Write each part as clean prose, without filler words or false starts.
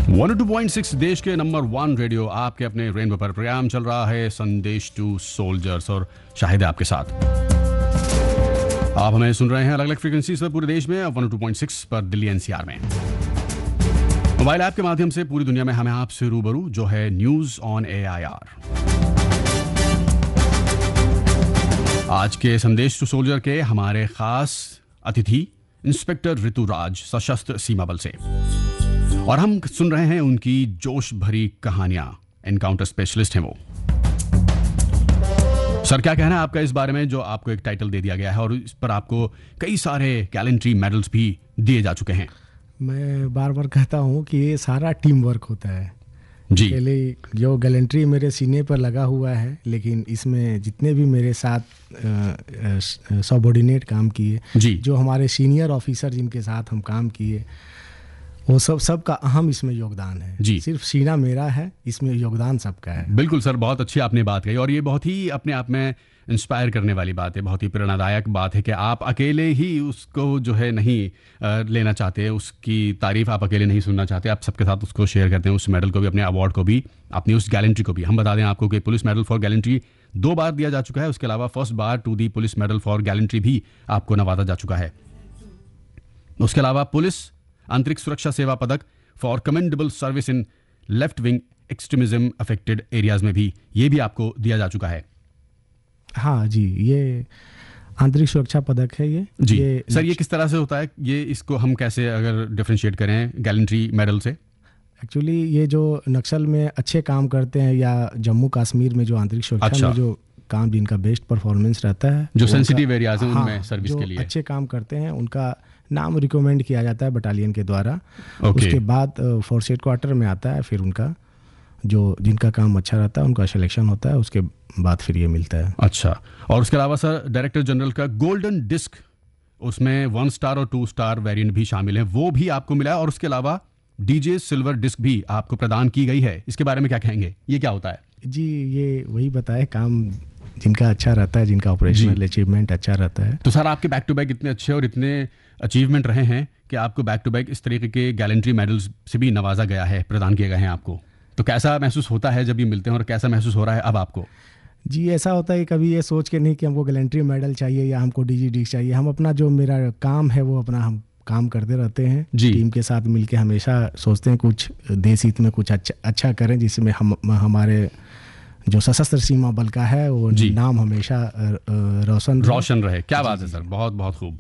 102.6 देश के number 1 radio आपके अपने रेनबो पर प्रोग्राम चल रहा है संदेश टू सोल्जर्स और शाहिद है आपके साथ। आप हमें सुन रहे हैं अलग अलग फ्रीक्वेंसीज पर पूरे देश में 102.6 पर दिल्ली एनसीआर में, मोबाइल ऐप के माध्यम से पूरी दुनिया में हमें आपसे रूबरू जो है न्यूज ऑन AIR। आज के संदेश टू सोल्जर के हमारे खास अतिथि इंस्पेक्टर ऋतुराज सशस्त्र सीमा बल से, और हम सुन रहे हैं उनकी जोश भरी कहानियां। एनकाउंटर स्पेशलिस्ट हैं वो। सर, क्या कहना है आपका इस बारे में जो आपको एक टाइटल दे दिया गया है और इस पर आपको कई सारे गैलेंट्री मेडल्स भी दिए जा चुके हैं? मैं बार बार कहता हूं कि ये सारा टीम वर्क होता है जी। पहले जो गैलेंट्री मेरे सीने पर लगा हुआ है, लेकिन इसमें जितने भी मेरे साथ सबऑर्डिनेट काम किए, जो हमारे सीनियर ऑफिसर जिनके साथ हम काम किए, वो सबका अहम इसमें योगदान है जी। सिर्फ सीना मेरा है, इसमें योगदान सबका है। बिल्कुल सर, बहुत अच्छी आपने बात कही और ये बहुत ही अपने आप में इंस्पायर करने वाली बात है, बहुत ही प्रेरणादायक बात है कि आप अकेले ही उसको जो है नहीं लेना चाहते, उसकी तारीफ आप अकेले नहीं सुनना चाहते, आप सबके साथ उसको शेयर करते हैं, उस मेडल को भी, अपने अवार्ड को भी, अपनी उस गैलेंट्री को भी। हम बता दें आपको कि पुलिस मेडल फॉर गैलेंट्री 2 बार दिया जा चुका है, उसके अलावा first bar to the police medal for gallantry भी आपको नवाजा जा चुका है। उसके अलावा पुलिस अंतरिक्ष सुरक्षा सेवा पदक for commendable service in left wing extremism affected areas में भी ये भी आपको दिया जा चुका है। हाँ जी, ये आंतरिक सुरक्षा पदक है ये जी। सर, ये किस तरह से होता है? ये इसको हम कैसे अगर डिफरेंशिएट करें गैलेंट्री मेडल से? एक्चुअली ये जो नक्सल में अच्छे काम करते हैं या जम्मू कश्मीर में जो आंतरिक सुरक्षा में जो काम जिनका बेस्ट परफॉर्मेंस रहता है, जो सेंसिटिव एरियाज हैं उनमें सर्विस के लिए अच्छे काम करते हैं, उनका नाम रिकमेंड किया जाता है बटालियन के द्वारा। उसके बाद फोर्स हेडक्वार्टर में आता है, फिर उनका जो जिनका काम अच्छा रहता है उनका सिलेक्शन होता है, उसके बाद फिर ये मिलता है। अच्छा, और उसके अलावा सर डायरेक्टर जनरल का गोल्डन डिस्क, उसमें 1 स्टार और 2 स्टार वेरिएंट भी शामिल है, वो भी आपको मिला है, और उसके अलावा डीजे सिल्वर डिस्क भी आपको प्रदान की गई है। इसके बारे में क्या कहेंगे? ये क्या होता है? जी, ये वही बताए, काम जिनका अच्छा रहता है, जिनका ऑपरेशनल अचीवमेंट अच्छा रहता है। तो सर, आपके बैक टू बैक इतने अच्छे और इतने अचीवमेंट रहे हैं कि आपको बैक टू बैक इस तरीके के गैलेंट्री मेडल्स से भी नवाजा गया है, प्रदान किए गए हैं आपको, तो कैसा महसूस होता है जब ये मिलते हैं और कैसा महसूस हो रहा है अब आपको? जी, ऐसा होता है कभी ये सोच के नहीं कि हमको गैलेंट्री मेडल चाहिए या हमको डीजी डिस्क चाहिए। हम अपना जो मेरा काम है वो अपना हम काम करते रहते हैं, टीम के साथ मिलके हमेशा सोचते हैं कुछ देश हित में कुछ अच्छा करें, जिसमें हमारे जो सशस्त्र सीमा बल का है वो नाम हमेशा रोशन रहे। क्या बात है सर, बहुत बहुत खूब।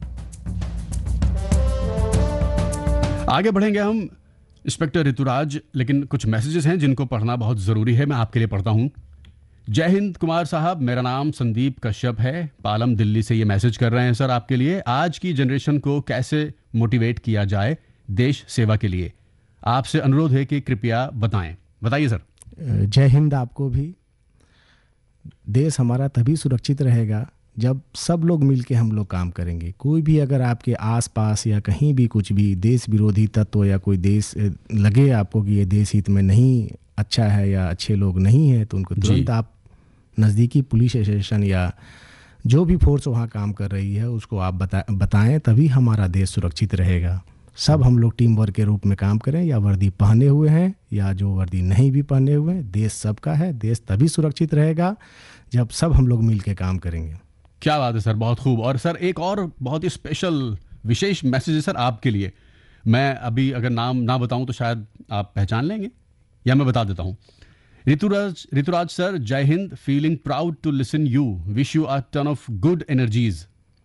आगे बढ़ेंगे हम इंस्पेक्टर ऋतुराज, लेकिन कुछ मैसेजेस हैं जिनको पढ़ना बहुत ज़रूरी है, मैं आपके लिए पढ़ता हूं। जय हिंद कुमार साहब, मेरा नाम संदीप कश्यप है, पालम दिल्ली से ये मैसेज कर रहे हैं सर आपके लिए। आज की जनरेशन को कैसे मोटिवेट किया जाए देश सेवा के लिए, आपसे अनुरोध है कि कृपया बताइए सर। जय हिंद आपको भी। देश हमारा तभी सुरक्षित रहेगा जब सब लोग मिलके हम लोग काम करेंगे। कोई भी अगर आपके आसपास या कहीं भी कुछ भी देश विरोधी तत्व या कोई देश लगे आपको कि ये देश हित में नहीं अच्छा है या अच्छे लोग नहीं हैं, तो उनको तुरंत आप नज़दीकी पुलिस स्टेशन या जो भी फोर्स वहाँ काम कर रही है उसको आप बताएं, तभी हमारा देश सुरक्षित रहेगा। सब हम लोग टीम वर्क के रूप में काम करें, या वर्दी पहने हुए हैं या जो वर्दी नहीं भी पहने हुए हैं, देश सबका है। देश तभी सुरक्षित रहेगा जब सब हम लोग मिल के काम करेंगे। क्या बात है सर, बहुत खूब। और सर, एक और बहुत ही स्पेशल विशेष मैसेज है सर आपके लिए। मैं अभी अगर नाम ना बताऊं तो शायद आप पहचान लेंगे, या मैं बता देता हूं। ऋतुराज सर, जय Hind, feeling proud to listen you, wish you a ton of good energies